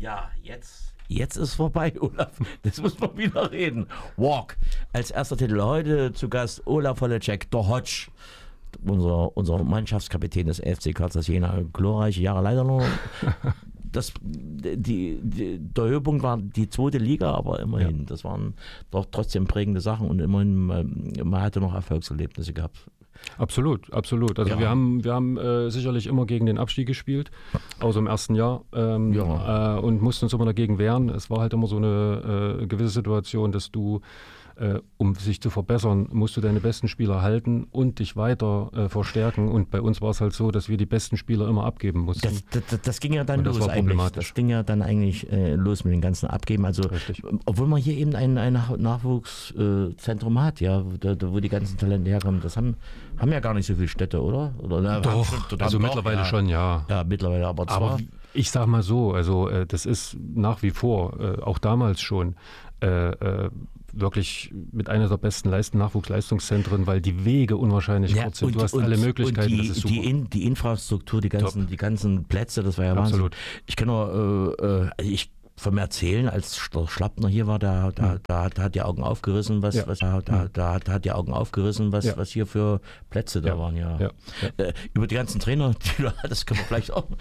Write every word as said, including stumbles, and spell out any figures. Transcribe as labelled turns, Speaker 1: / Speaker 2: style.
Speaker 1: Ja, jetzt, jetzt ist vorbei, Olaf. Das muss man wieder reden. Walk als erster Titel. Heute zu Gast Olaf Holecek, der Hotsch. Unser, unser Mannschaftskapitän des F C Karlsruhe Jena. Glorreiche Jahre, leider nur. Das, die, die, der Höhepunkt war die zweite Liga, aber immerhin. Ja. Das waren doch trotzdem prägende Sachen und immerhin, man, man hatte noch Erfolgserlebnisse gehabt.
Speaker 2: Absolut, absolut. Also ja. wir haben, wir haben äh, sicherlich immer gegen den Abstieg gespielt, außer im ersten Jahr, ähm, ja. äh, und mussten uns immer dagegen wehren. Es war halt immer so eine äh, gewisse Situation, dass du, äh, um sich zu verbessern, musst du deine besten Spieler halten und dich weiter äh, verstärken. Und bei uns war es halt so, dass wir die besten Spieler immer abgeben mussten.
Speaker 1: Das, das, das ging ja dann los das eigentlich. Das ging ja dann eigentlich äh, los mit den ganzen Abgeben. Also,
Speaker 2: Richtig.
Speaker 1: Obwohl man hier eben ein, ein Nachwuchszentrum äh, hat, ja, da, da, wo die ganzen Talente herkommen, das haben, haben ja gar nicht so viele Städte, oder? oder na,
Speaker 2: Doch, schon, also mittlerweile
Speaker 1: ja.
Speaker 2: schon, ja.
Speaker 1: Ja, mittlerweile, aber zwar.
Speaker 2: Aber ich sag mal so, also äh, das ist nach wie vor, äh, auch damals schon, äh, äh, wirklich mit einer der besten Leist- Nachwuchsleistungszentren, weil die Wege unwahrscheinlich
Speaker 1: ja,
Speaker 2: kurz sind.
Speaker 1: Und,
Speaker 2: du hast
Speaker 1: und,
Speaker 2: alle Möglichkeiten,
Speaker 1: und die,
Speaker 2: das ist super.
Speaker 1: Die, In, die Infrastruktur, die ganzen, die ganzen Plätze, das war ja Wahnsinn.
Speaker 2: Absolut.
Speaker 1: Ich kann nur, äh, ich von mir erzählen, als der Schlappner hier war, da, da, hm. da, da hat die Augen aufgerissen, was, ja. was da, da, da, da hat die Augen aufgerissen, was, ja. was hier für Plätze da
Speaker 2: ja.
Speaker 1: waren, ja.
Speaker 2: ja. ja.
Speaker 1: Äh, über die ganzen Trainer, die du hattest, können wir vielleicht auch